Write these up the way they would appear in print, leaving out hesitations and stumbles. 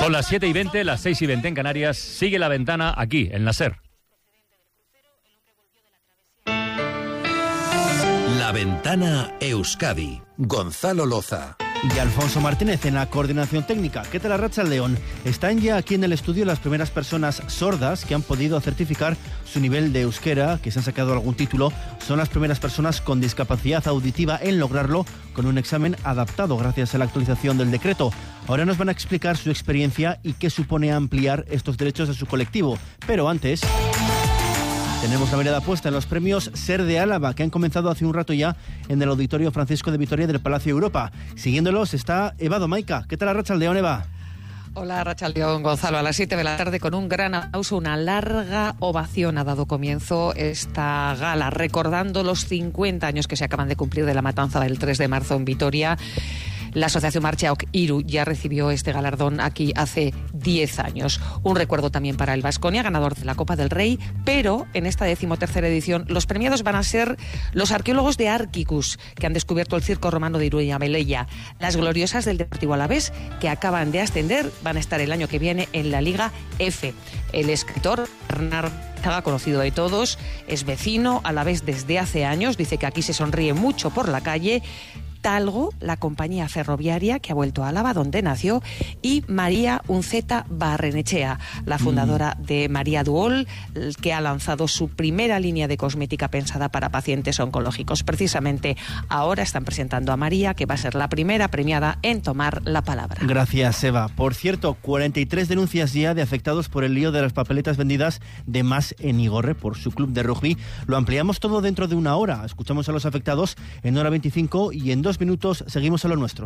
Son las 7:20, las 6:20 en Canarias. Sigue La Ventana aquí, en la SER. La Ventana Euskadi. Gonzalo Loza. Y Alfonso Martínez en la coordinación técnica. ¿Qué tal, Arratsaldeón? Están ya aquí en el estudio las primeras personas sordas que han podido certificar su nivel de euskera, que se han sacado algún título. Son las primeras personas con discapacidad auditiva en lograrlo con un examen adaptado gracias a la actualización del decreto. Ahora nos van a explicar su experiencia y qué supone ampliar estos derechos de su colectivo. Pero antes, tenemos la mirada puesta en los premios SER de Álava, que han comenzado hace un rato ya en el Auditorio Francisco de Vitoria del Palacio Europa. Siguiéndolos está Eva Domaica. ¿Qué tal, Arratsaldeón, Eva? Hola, Arratsaldeón, Gonzalo. A las 7 de la tarde, con un gran aplauso, una larga ovación, ha dado comienzo esta gala, recordando los 50 años que se acaban de cumplir de la matanza del 3 de marzo en Vitoria. La Asociación Martxaok Iru ya recibió este galardón aquí hace 10 años. Un recuerdo también para el Baskonia, ganador de la Copa del Rey, pero en esta 13ª edición los premiados van a ser los arqueólogos de Arquicus, que han descubierto el circo romano de Iruña-Melilla. Las gloriosas del Deportivo Alavés, que acaban de ascender, van a estar el año que viene en la Liga F. El escritor Bernard, conocido de todos, es vecino alavés desde hace años, dice que aquí se sonríe mucho por la calle. Talgo, la compañía ferroviaria que ha vuelto a Álava, donde nació, y María Unceta Barrenechea, la fundadora de María Duol, que ha lanzado su primera línea de cosmética pensada para pacientes oncológicos. Precisamente ahora están presentando a María, que va a ser la primera premiada en tomar la palabra. Gracias, Eva. Por cierto, 43 denuncias ya de afectados por el lío de las papeletas vendidas de Mas en Igorre por su club de rugby. Lo ampliamos todo dentro de una hora. Escuchamos a los afectados en hora 25 y en 2 minutos seguimos a lo nuestro.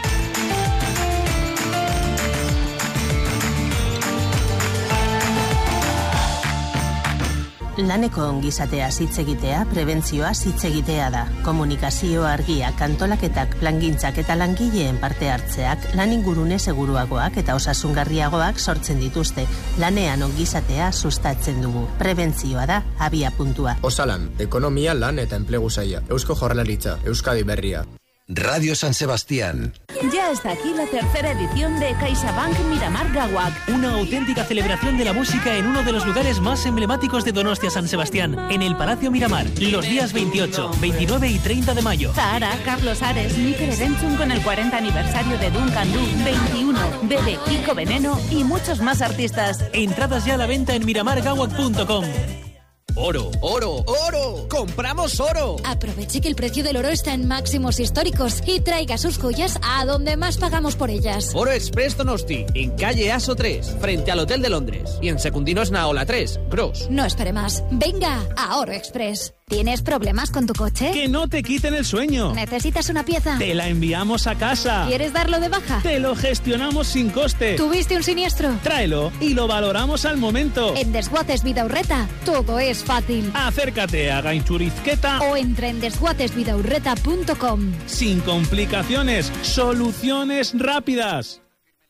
Laneko ongizatea hitz egitea, prebentzioa hitz egitea da. Komunikazio argia, antolaketak, plangintzak eta langileen parte hartzeak lan ingurune seguruagoak eta osasungarriagoak sortzen dituzte. Lanean ongizatea sustatzen dugu. Prebentzioa da abia puntua. Osalan, ekonomia, lan eta enplegu saila. Eusko Jaurlaritza, Euskadi Berria. Radio San Sebastián. Ya está aquí la 3ª edición de CaixaBank Miramar Gawak. Una auténtica celebración de la música en uno de los lugares más emblemáticos de Donostia San Sebastián, en el Palacio Miramar, los días 28, 29 y 30 de mayo. Zahara, Carlos Ares, Mikel Erentzun con el 40 aniversario de Duncan Du, 21, Bebe, Kiko Veneno y muchos más artistas. Entradas ya a la venta en miramargawak.com. ¡Oro! ¡Oro! ¡Oro! ¡Compramos oro! Aproveche que el precio del oro está en máximos históricos y traiga sus joyas a donde más pagamos por ellas. Oro Express Donosti, en calle Aso 3, frente al Hotel de Londres. Y en Secundinos Naola 3, Gros. No espere más. Venga a Oro Express. ¿Tienes problemas con tu coche? ¡Que no te quiten el sueño! ¿Necesitas una pieza? ¡Te la enviamos a casa! ¿Quieres darlo de baja? ¡Te lo gestionamos sin coste! ¿Tuviste un siniestro? Tráelo y lo valoramos al momento. En Desguaces Vidaurreta todo es fácil. Acércate a Gainchurizqueta o entra en desguatesvidaurreta.com. Sin complicaciones, soluciones rápidas.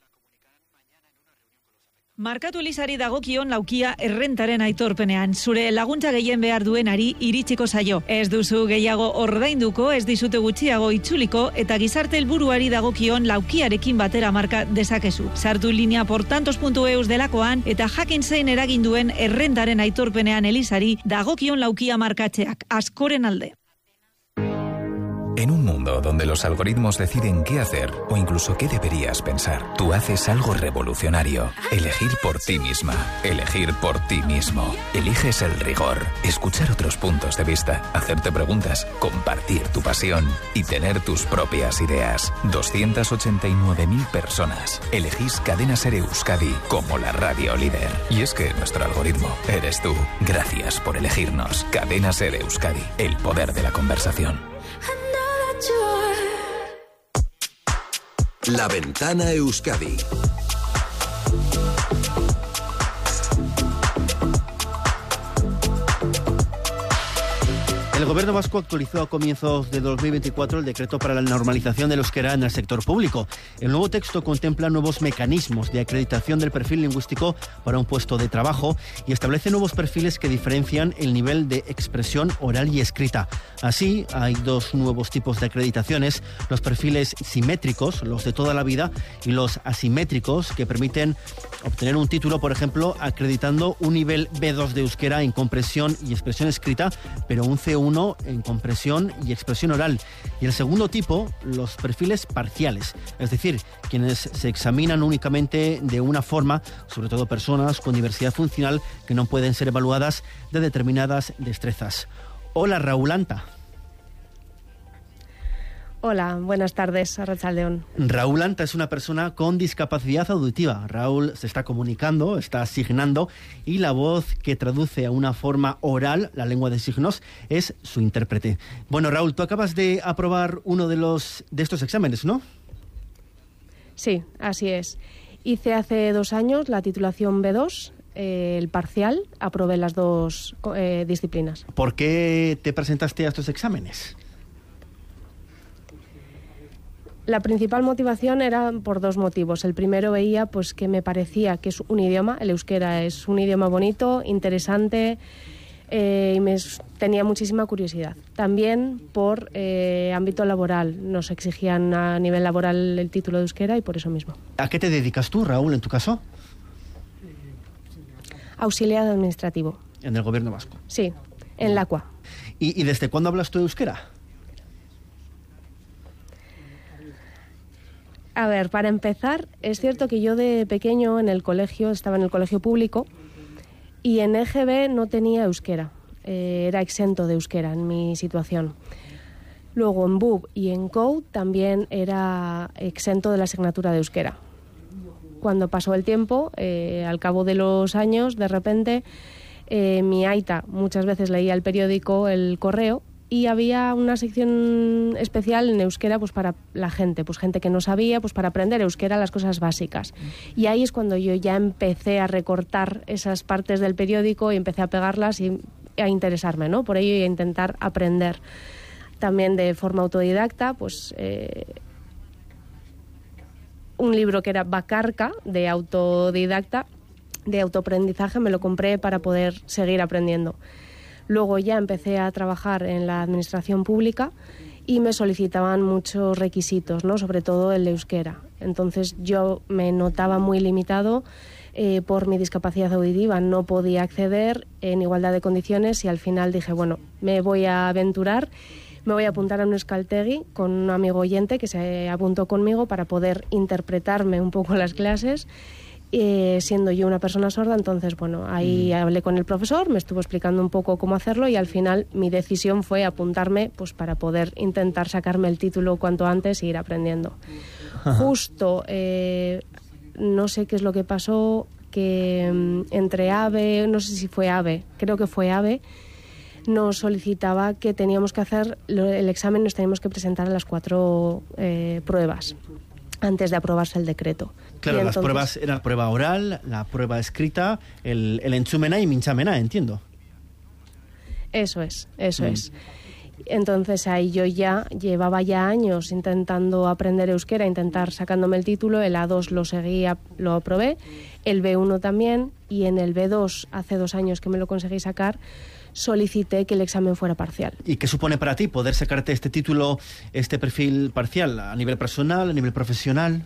Markatu Elizari dagokion laukia errentaren aitorpenean. Zure laguntza gehien behar duenari iritsiko zaio. Ez duzu gehiago ordainduko, ez dizute gutxiago itzuliko, eta gizarte helburuari dagokion laukiarekin batera marka dezakezu. Sartu linea portantos.eus delakoan, eta jakin zein eragin duen errentaren aitorpenean Elizari dagokion laukia markatzeak. Askoren alde. En un mundo donde los algoritmos deciden qué hacer o incluso qué deberías pensar, tú haces algo revolucionario. Elegir por ti misma. Elegir por ti mismo. Eliges el rigor. Escuchar otros puntos de vista. Hacerte preguntas. Compartir tu pasión. Y tener tus propias ideas. 289.000 personas. Elegís Cadena SER Euskadi como la radio líder. Y es que nuestro algoritmo eres tú. Gracias por elegirnos. Cadena SER Euskadi. El poder de la conversación. La Ventana Euskadi. El Gobierno vasco actualizó a comienzos de 2024 el decreto para la normalización del euskera en el sector público. El nuevo texto contempla nuevos mecanismos de acreditación del perfil lingüístico para un puesto de trabajo y establece nuevos perfiles que diferencian el nivel de expresión oral y escrita. Así, hay dos nuevos tipos de acreditaciones: los perfiles simétricos, los de toda la vida, y los asimétricos, que permiten obtener un título, por ejemplo, acreditando un nivel B2 de euskera en comprensión y expresión escrita, pero un C1 en comprensión y expresión oral. Y el segundo tipo, los perfiles parciales, es decir, quienes se examinan únicamente de una forma, sobre todo personas con diversidad funcional que no pueden ser evaluadas de determinadas destrezas. Hola, Raúl Anta. Hola, buenas tardes, Arratsaldeon. Raúl Anta es una persona con discapacidad auditiva. Raúl se está comunicando, está signando, y la voz que traduce a una forma oral la lengua de signos es su intérprete. Bueno, Raúl, tú acabas de aprobar uno de estos exámenes, ¿no? Sí, así es. Hice hace 2 años la titulación B2, el parcial, aprobé las dos disciplinas. ¿Por qué te presentaste a estos exámenes? La principal motivación era por 2 motivos. El primero, veía pues que me parecía que es un idioma, el euskera es un idioma bonito, interesante, y tenía muchísima curiosidad. También por ámbito laboral. Nos exigían a nivel laboral el título de euskera y por eso mismo. ¿A qué te dedicas tú, Raúl, en tu caso? Auxiliar administrativo. ¿En el Gobierno vasco? Sí, en la ACUA. ¿Y desde cuándo hablas tú euskera? A ver, para empezar, es cierto que yo de pequeño estaba en el colegio público y en EGB no tenía euskera, era exento de euskera en mi situación. Luego en BUB y en COU también era exento de la asignatura de euskera. Cuando pasó el tiempo, al cabo de los años, de repente, mi aita muchas veces leía el periódico El Correo, y había una sección especial en euskera pues para la gente, pues gente que no sabía, pues para aprender euskera, las cosas básicas. Y ahí es cuando yo ya empecé a recortar esas partes del periódico y empecé a pegarlas y a interesarme, ¿no? Por ello y a intentar aprender. También de forma autodidacta, pues un libro que era Bakarka, de autodidacta, de autoaprendizaje, me lo compré para poder seguir aprendiendo. Luego ya empecé a trabajar en la administración pública y me solicitaban muchos requisitos, ¿no? Sobre todo el de euskera. Entonces yo me notaba muy limitado por mi discapacidad auditiva. No podía acceder en igualdad de condiciones y al final dije, bueno, me voy a aventurar, me voy a apuntar a un euskaltegi con un amigo oyente que se apuntó conmigo para poder interpretarme un poco las clases. Siendo yo una persona sorda, entonces bueno, ahí hablé con el profesor, me estuvo explicando un poco cómo hacerlo y al final mi decisión fue apuntarme pues para poder intentar sacarme el título cuanto antes e ir aprendiendo. Justo, no sé qué es lo que pasó, que entre AVE, no sé si fue AVE, creo que fue AVE, nos solicitaba que teníamos que hacer el examen, nos teníamos que presentar a las 4 pruebas antes de aprobarse el decreto. Claro, entonces, las pruebas eran la prueba oral, la prueba escrita, el entzumena y mintzamena, entiendo. Eso es. Entonces ahí yo ya llevaba años intentando aprender euskera, intentar sacándome el título, el A2 lo seguía, lo aprobé, el B1 también, y en el B2, hace 2 años que me lo conseguí sacar, solicité que el examen fuera parcial. ¿Y qué supone para ti poder sacarte este título, este perfil parcial, a nivel personal, a nivel profesional?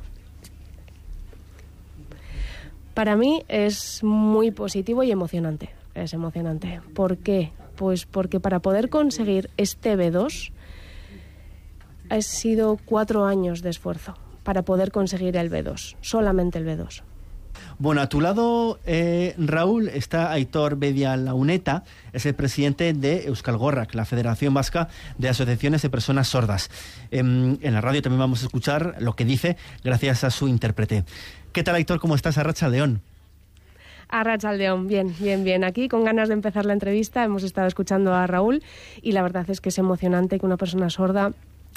Para mí es muy positivo y emocionante. Es emocionante. ¿Por qué? Pues porque para poder conseguir este B2 ha sido 4 años de esfuerzo para poder conseguir el B2, solamente el B2. Bueno, a tu lado, Raúl, está Aitor Bedia-Launeta, es el presidente de Euskal Gorrak, la Federación Vasca de Asociaciones de Personas Sordas. En la radio también vamos a escuchar lo que dice gracias a su intérprete. ¿Qué tal, Aitor? ¿Cómo estás? Arratsaldeon. Arratsaldeon, bien. Aquí con ganas de empezar la entrevista, hemos estado escuchando a Raúl y la verdad es que es emocionante que una persona sorda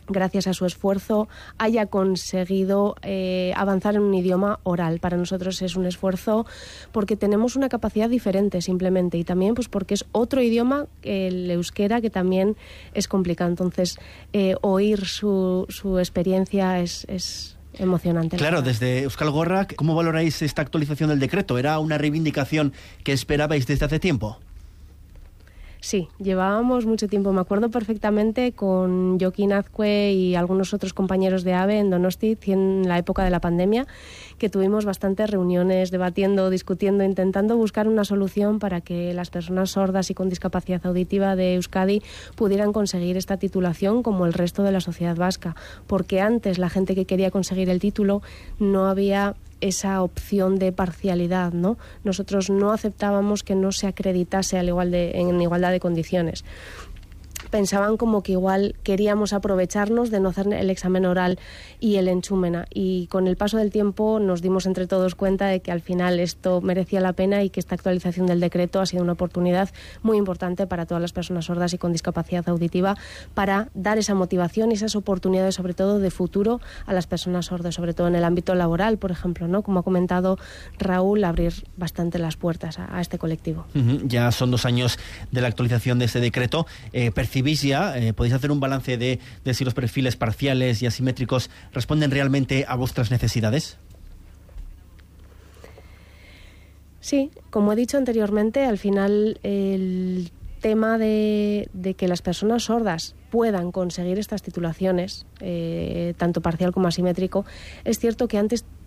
gracias a su esfuerzo, haya conseguido avanzar en un idioma oral. Para nosotros es un esfuerzo porque tenemos una capacidad diferente simplemente, y también pues porque es otro idioma, el euskera, que también es complicado. Entonces, oír su experiencia es emocionante. Claro, desde Euskal Gorrak, ¿cómo valoráis esta actualización del decreto? ¿Era una reivindicación que esperabais desde hace tiempo? Sí, llevábamos mucho tiempo. Me acuerdo perfectamente con Joaquín Azcue y algunos otros compañeros de AVE en Donosti en la época de la pandemia, que tuvimos bastantes reuniones debatiendo, discutiendo, intentando buscar una solución para que las personas sordas y con discapacidad auditiva de Euskadi pudieran conseguir esta titulación como el resto de la sociedad vasca. Porque antes la gente que quería conseguir el título no había esa opción de parcialidad, ¿no? Nosotros no aceptábamos que no se acreditase en igualdad de condiciones. Pensaban como que igual queríamos aprovecharnos de no hacer el examen oral y el enchúmena, y con el paso del tiempo nos dimos entre todos cuenta de que al final esto merecía la pena y que esta actualización del decreto ha sido una oportunidad muy importante para todas las personas sordas y con discapacidad auditiva, para dar esa motivación y esas oportunidades, sobre todo de futuro, a las personas sordas, sobre todo en el ámbito laboral, por ejemplo, ¿no? Como ha comentado Raúl, abrir bastante las puertas a este colectivo. Ya son 2 años de la actualización de este decreto. ¿Percibís ya, podéis hacer un balance de si los perfiles parciales y asimétricos responden realmente a vuestras necesidades? Sí, como he dicho anteriormente, al final el tema de que las personas sordas puedan conseguir estas titulaciones, tanto parcial como asimétrico, es cierto que antes